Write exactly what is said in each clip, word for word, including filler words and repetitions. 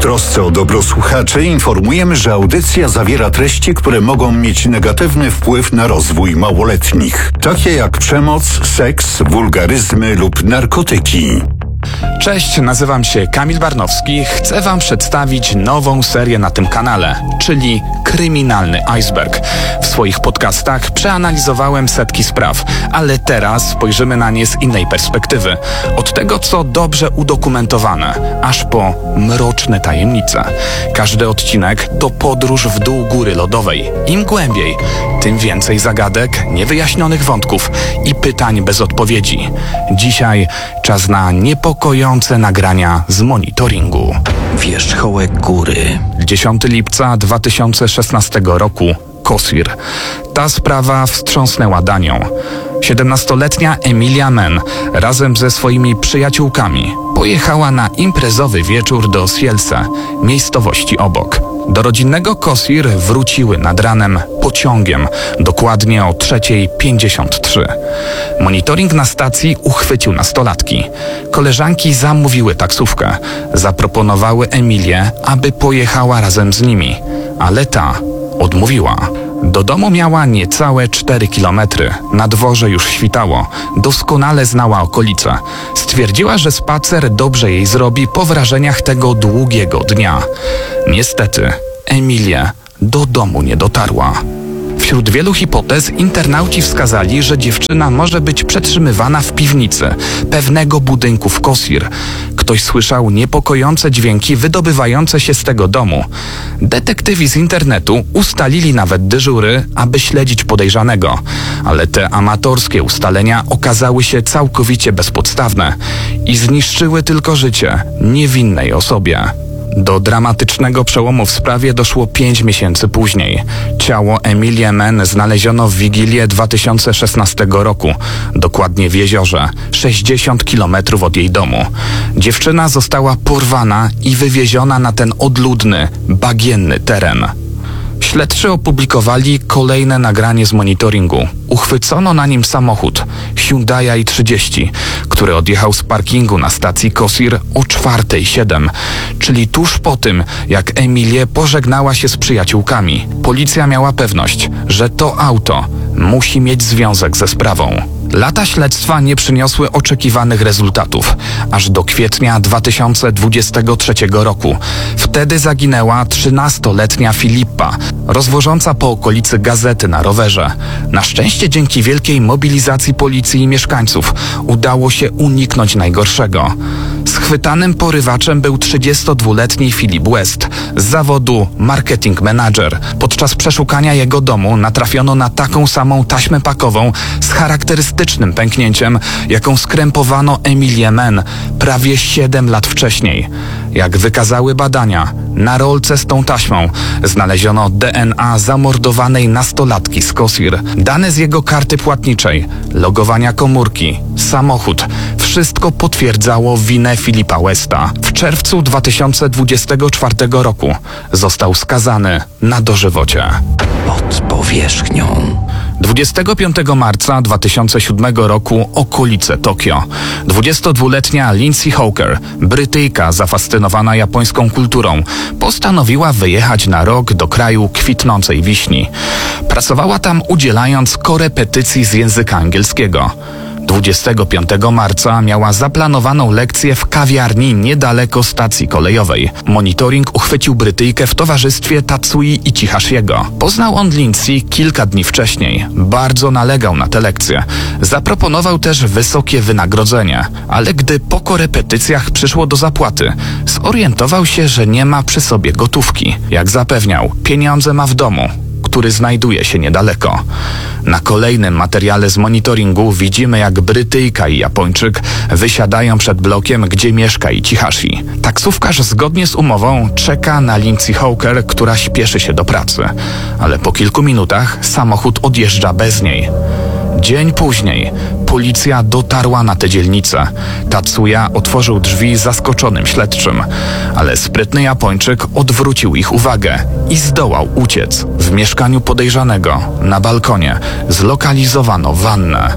trosce o dobro słuchaczy informujemy, że audycja zawiera treści, które mogą mieć negatywny wpływ na rozwój małoletnich, takie jak przemoc, seks, wulgaryzmy lub narkotyki. Cześć, nazywam się Kamil Barnowski. Chcę Wam przedstawić nową serię na tym kanale, czyli Kryminalny Iceberg. W swoich podcastach przeanalizowałem setki spraw, ale teraz spojrzymy na nie z innej perspektywy. Od tego, co dobrze udokumentowane, aż po mroczne tajemnice. Każdy odcinek to podróż w dół góry lodowej. Im głębiej, tym więcej zagadek, niewyjaśnionych wątków i pytań bez odpowiedzi. Dzisiaj czas na niepokojące nagrania z monitoringu. Wierzchołek góry. dziesiątego lipca dwa tysiące szesnastego roku. Kosir. Ta sprawa wstrząsnęła Danią. siedemnastoletnia Emilia Mann razem ze swoimi przyjaciółkami pojechała na imprezowy wieczór do Sielse, miejscowości obok. Do rodzinnego Kosir wróciły nad ranem pociągiem, dokładnie o trzeciej pięćdziesiąt trzy. Monitoring na stacji uchwycił nastolatki. Koleżanki zamówiły taksówkę. Zaproponowały Emilię, aby pojechała razem z nimi, ale ta odmówiła. Do domu miała niecałe cztery kilometry. Na dworze już świtało. Doskonale znała okolice. Stwierdziła, że spacer dobrze jej zrobi po wrażeniach tego długiego dnia. Niestety, Emilia do domu nie dotarła. Wśród wielu hipotez internauci wskazali, że dziewczyna może być przetrzymywana w piwnicy pewnego budynku w Kosir. Ktoś słyszał niepokojące dźwięki wydobywające się z tego domu. Detektywi z internetu ustalili nawet dyżury, aby śledzić podejrzanego, ale te amatorskie ustalenia okazały się całkowicie bezpodstawne i zniszczyły tylko życie niewinnej osobie. Do dramatycznego przełomu w sprawie doszło pięć miesięcy później. Ciało Emilii Mann znaleziono w Wigilię dwa tysiące szesnastego roku, dokładnie w jeziorze, sześćdziesiąt kilometrów od jej domu. Dziewczyna została porwana i wywieziona na ten odludny, bagienny teren. Śledczy opublikowali kolejne nagranie z monitoringu. Uchwycono na nim samochód Hyundai i trzydzieści, który odjechał z parkingu na stacji Kosir o czwartej siedem, czyli tuż po tym, jak Emilia pożegnała się z przyjaciółkami. Policja miała pewność, że to auto musi mieć związek ze sprawą. Lata śledztwa nie przyniosły oczekiwanych rezultatów, aż do kwietnia dwa tysiące dwudziestego trzeciego roku. Wtedy zaginęła trzynastoletnia Filippa, rozwożąca po okolicy gazety na rowerze. Na szczęście dzięki wielkiej mobilizacji policji i mieszkańców udało się uniknąć najgorszego. Schwytanym porywaczem był trzydziestodwuletni Philip West, z zawodu marketing manager. Podczas przeszukania jego domu natrafiono na taką samą taśmę pakową z charakterystycznym pęknięciem, jaką skrępowano Emilię Mann prawie siedem lat wcześniej. Jak wykazały badania, na rolce z tą taśmą znaleziono D N A zamordowanej nastolatki z Kosir, dane z jego karty płatniczej, logowania komórki, samochód. Wszystko potwierdzało winę Philipa Westa. W czerwcu dwa tysiące dwudziestego czwartego roku został skazany na dożywocie. Pod powierzchnią. dwudziestego piątego marca dwa tysiące siódmego roku okolice Tokio. dwudziestodwuletnia Lindsay Hawker, Brytyjka zafascynowana japońską kulturą, postanowiła wyjechać na rok do kraju kwitnącej wiśni. Pracowała tam udzielając korepetycji z języka angielskiego. dwudziestego piątego marca miała zaplanowaną lekcję w kawiarni niedaleko stacji kolejowej. Monitoring uchwycił Brytyjkę w towarzystwie Tatsui Ichihashiego. Poznał on Lindsay kilka dni wcześniej. Bardzo nalegał na tę lekcję. Zaproponował też wysokie wynagrodzenie, ale gdy po korepetycjach przyszło do zapłaty, zorientował się, że nie ma przy sobie gotówki. Jak zapewniał, pieniądze ma w domu, który znajduje się niedaleko. Na kolejnym materiale z monitoringu widzimy, jak Brytyjka i Japończyk wysiadają przed blokiem, gdzie mieszka Ichihashi. Taksówkarz zgodnie z umową czeka na Lindsay Hawker, która śpieszy się do pracy, ale po kilku minutach samochód odjeżdża bez niej. Dzień później policja dotarła na tę dzielnicę. Tatsuya otworzył drzwi zaskoczonym śledczym, ale sprytny Japończyk odwrócił ich uwagę i zdołał uciec. W mieszkaniu podejrzanego na balkonie zlokalizowano wannę.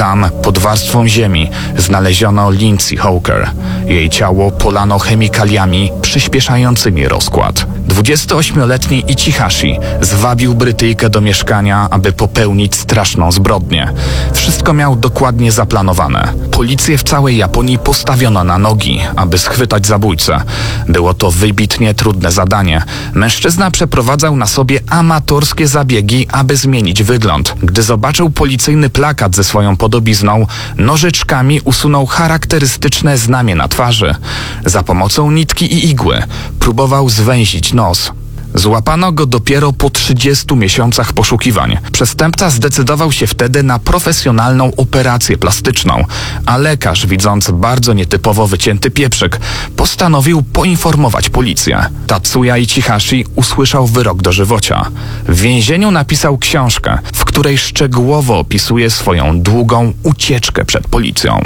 Tam, pod warstwą ziemi, znaleziono Lindsay Hawker. Jej ciało polano chemikaliami przyspieszającymi rozkład. dwudziestoośmioletni Ichihashi zwabił Brytyjkę do mieszkania, aby popełnić straszną zbrodnię. Wszystko miał dokładnie zaplanowane. Policję w całej Japonii postawiono na nogi, aby schwytać zabójcę. Było to wybitnie trudne zadanie. Mężczyzna przeprowadzał na sobie amatorskie zabiegi, aby zmienić wygląd. Gdy zobaczył policyjny plakat ze swoją podobizną, nożyczkami usunął charakterystyczne znamie na twarzy. Za pomocą nitki i igły próbował zwęzić nos. Złapano go dopiero po trzydziestu miesiącach poszukiwań. Przestępca zdecydował się wtedy na profesjonalną operację plastyczną, a lekarz, widząc bardzo nietypowo wycięty pieprzyk, postanowił poinformować policję. Tatsuya Ichihashi usłyszał wyrok dożywocia. W więzieniu napisał książkę, w której szczegółowo opisuje swoją długą ucieczkę przed policją.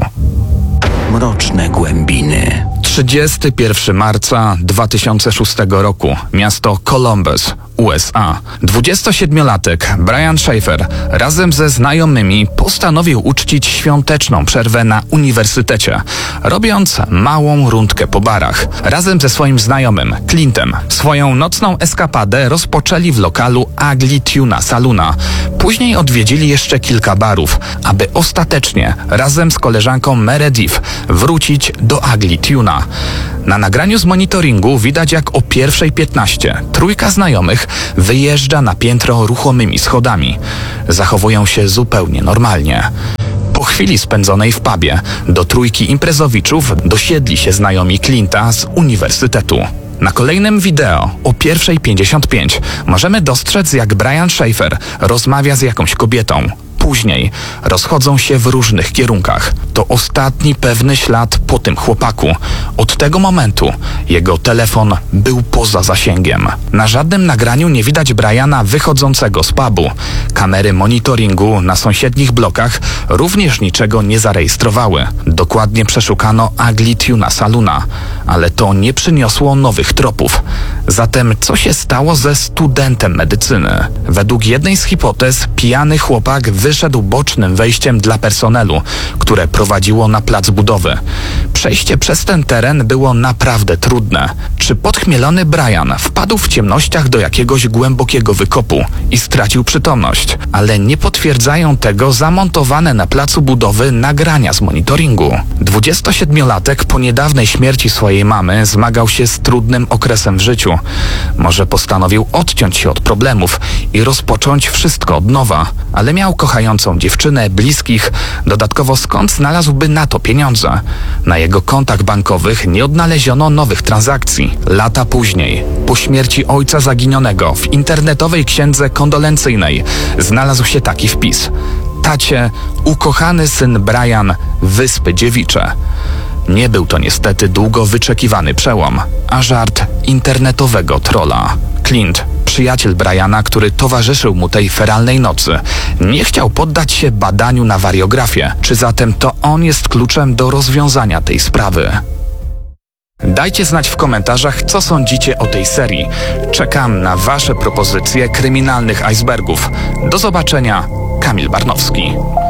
Mroczne głębiny. trzydziestego pierwszego marca dwa tysiące szóstego roku, miasto Columbus, U S A. dwudziestosiedmiolatek Brian Schaefer razem ze znajomymi postanowił uczcić świąteczną przerwę na uniwersytecie, robiąc małą rundkę po barach. Razem ze swoim znajomym, Clintem, swoją nocną eskapadę rozpoczęli w lokalu Ugly Tuna Saloona. Później odwiedzili jeszcze kilka barów, aby ostatecznie razem z koleżanką Meredith wrócić do Ugly Tuna. Na nagraniu z monitoringu widać, jak o pierwszej piętnaście trójka znajomych wyjeżdża na piętro ruchomymi schodami. Zachowują się zupełnie normalnie. Po chwili spędzonej w pubie do trójki imprezowiczów dosiedli się znajomi Clint'a z uniwersytetu. Na kolejnym wideo o pierwszej pięćdziesiąt pięć możemy dostrzec, jak Brian Schaefer rozmawia z jakąś kobietą. Później rozchodzą się w różnych kierunkach. To ostatni pewny ślad po tym chłopaku. Od tego momentu jego telefon był poza zasięgiem. Na żadnym nagraniu nie widać Briana wychodzącego z pubu. Kamery monitoringu na sąsiednich blokach również niczego nie zarejestrowały. Dokładnie przeszukano Ugly Tuna Saloona, ale to nie przyniosło nowych tropów. Zatem co się stało ze studentem medycyny? Według jednej z hipotez pijany chłopak wyszedł bocznym wejściem dla personelu, które prowadziło na plac budowy. Przejście przez ten teren było naprawdę trudne. Czy podchmielony Brian wpadł w ciemnościach do jakiegoś głębokiego wykopu i stracił przytomność? Ale nie potwierdzają tego zamontowane na placu budowy nagrania z monitoringu. dwudziestosiedmiolatek po niedawnej śmierci swojej mamy zmagał się z trudnym okresem w życiu. Może postanowił odciąć się od problemów i rozpocząć wszystko od nowa, ale miał kochającą dziewczynę, bliskich, dodatkowo skąd znalazłby na to pieniądze? Na jego kontach bankowych nie odnaleziono nowych transakcji. Lata później, po śmierci ojca zaginionego, w internetowej księdze kondolencyjnej znalazł się taki wpis: tacie, ukochany syn Brian, Wyspy Dziewicze. Nie był to niestety długo wyczekiwany przełom, a żart internetowego trolla. Clint, przyjaciel Briana, który towarzyszył mu tej feralnej nocy, nie chciał poddać się badaniu na wariografię. Czy zatem to on jest kluczem do rozwiązania tej sprawy? Dajcie znać w komentarzach, co sądzicie o tej serii. Czekam na wasze propozycje kryminalnych icebergów. Do zobaczenia, Kamil Barnowski.